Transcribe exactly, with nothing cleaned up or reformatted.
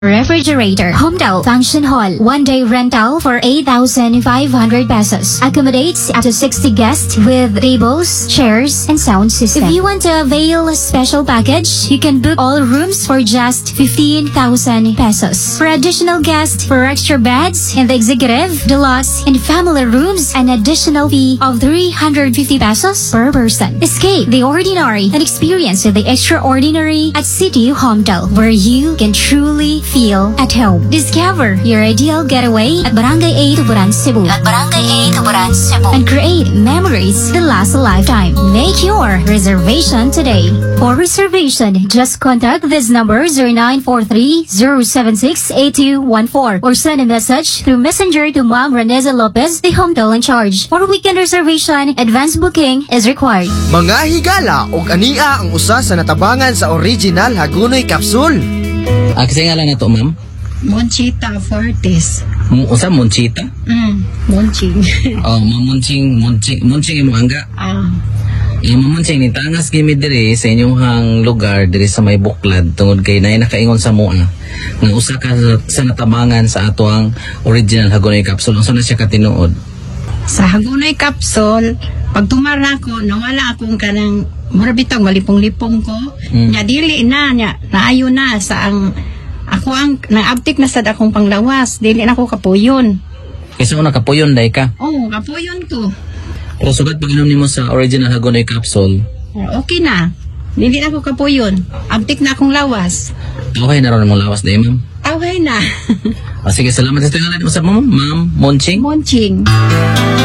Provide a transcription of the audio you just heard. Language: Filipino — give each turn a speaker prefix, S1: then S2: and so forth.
S1: refrigerator, Homedale Function Hall, one-day rental for eight thousand five hundred pesos. Accommodates up to sixty guests with tables, chairs, and sound system. If you want to avail a special package, you can book all rooms for just fifteen thousand pesos. For additional guests, for extra beds in the executive, deluxe, and family rooms, an additional fee of three hundred fifty pesos per person. Escape the ordinary and experience the extraordinary at City Homedale, where you can truly feel at home. Discover your ideal getaway at Barangay eight, Tuburan, Cebu. At Barangay eight, Tuburan, Cebu. And create memories that last a lifetime. Make your reservation today. For reservation, just contact this number zero nine four three zero seven six eight two one four or send a message through Messenger to Ma'am Reneza Lopez, the Homedale in charge. For weekend reservation, advance booking is required.
S2: Mga higala og ania ang usa sa natabangan sa original Hagonoy Capsule.
S3: Ah, kasi nga lang na to, ma'am?
S4: Monchita Fortes.
S3: M- usa, Monchita?
S4: Mm, Monching.
S3: Oh, mamunching, munching, munching imo angga.
S4: Ah,
S3: Yung mamunching, ni tangas gimi diri sa inyong hang lugar, diri sa may buklad, tungod kay nay nakaingon sa mua, nga usa ka sa natabangan sa ato ang original Hagonoy Capsule. Unsa na siya katinuod?
S4: sa Hagonoy Capsule, pag tumara ko, nawala akong kanang mura bitong malipong-lipong ko.
S3: Mm.
S4: Nya dili na nya, naayo na sa ang ako ang naabtik na sad akong panglawas, dili na ako kapuyon.
S3: Kasi una kapuyon day ka.
S4: Oh, kapuyon ko.
S3: Pero sugat pag inom nimo sa original Hagonoy Capsule,
S4: Okay na. Dili na ako kapuyon. Abtik na akong lawas.
S3: okay na ron mong lawas day, ma'am.
S4: Okay na.
S3: Ah, sige, salamat sa tingalan mo sa ma'am, ma'am Monching.
S4: Monching.